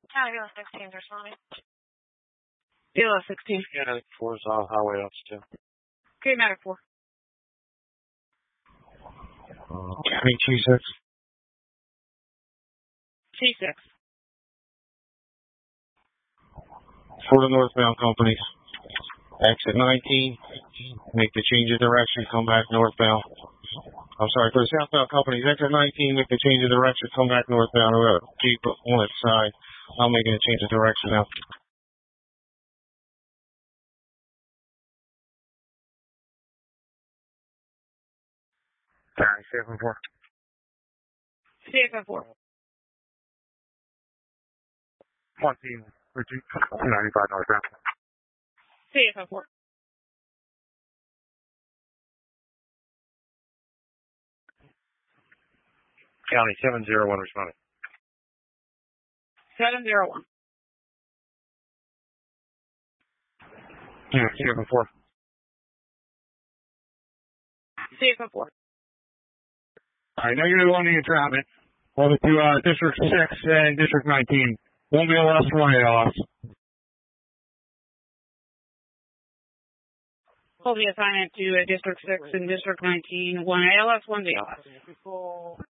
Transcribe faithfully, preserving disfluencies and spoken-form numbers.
County B L S sixteen, responding. B L S sixteen. Yeah, four is on highway ops too. Okay, matter four. County T six. T six. For the northbound companies. Exit nineteen. Make the change of direction, come back northbound. I'm sorry, for the southbound companies, exit nineteen, make the change of direction, come back northbound. We got a Jeep on its side. I'm making a change of direction now. County seven four. C F F four. fourteen, thirteen, ninety-five northbound. C F F four. County seven zero one responding. seven zero one. Yeah, C F F four. C F F four. Alright, negative one in traffic. Over to uh, District six and District nineteen. One B L S, one A L S. Hold the assignment to uh, District six and District nineteen. One A L S, one B L S.